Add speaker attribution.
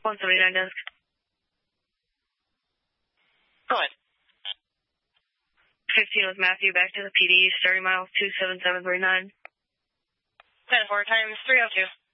Speaker 1: 179 desk.
Speaker 2: Go ahead.
Speaker 1: 15 with Matthew, back to the PD, starting miles 27739.
Speaker 2: 10-4 times 302.